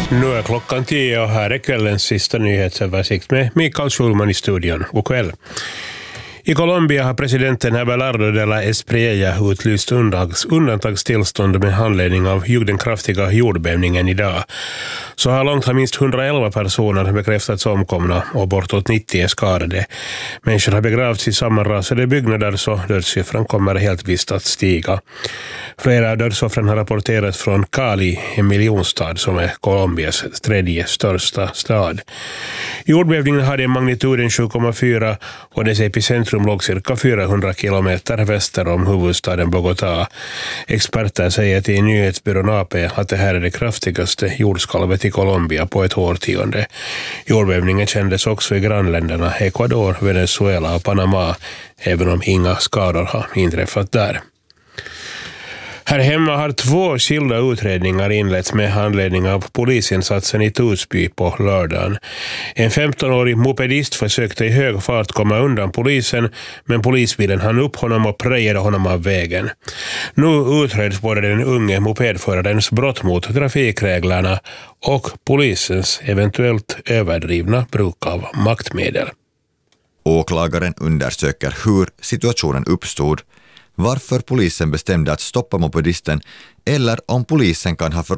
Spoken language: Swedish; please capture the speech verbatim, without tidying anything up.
Nu är klockan tio och här är kvällens sista nyhetsöversikt med Mikael Schulman i studion. God kväll. I Colombia har presidenten Abelardo de la Espriella utlyst undantags, undantagstillstånd med handledning av den kraftiga jordbävningen idag. Så här långt har minst hundraelva personer bekräftats omkomna och bortåt nittio är skadade. Människor har begravts i sammanrasade byggnader, så dödssiffran kommer helt visst att stiga. Flera av dödsoffren har rapporterats från Cali, en miljonstad som är Colombias tredje största stad. Jordbävningen hade magnituden sju komma fyra och dess epicentrum låg cirka fyrahundra kilometer väster om huvudstaden Bogotá. Experter säger till nyhetsbyrån A P att det här är det kraftigaste jordskalvet i Colombia på ett årtionde. Jordbävningen kändes också i grannländerna Ecuador, Venezuela och Panama, även om inga skador har inträffat där. Här hemma har två skilda utredningar inletts med handledning av polisinsatsen i Torsby på lördagen. En femtonårig mopedist försökte i hög fart komma undan polisen, men polisbilen hann upp honom och prejade honom av vägen. Nu utreds både den unge mopedförarens brott mot trafikreglerna och polisens eventuellt överdrivna bruk av maktmedel. Åklagaren undersöker hur situationen uppstod, varför polisen bestämde att stoppa mopedisten eller om polisen kan ha för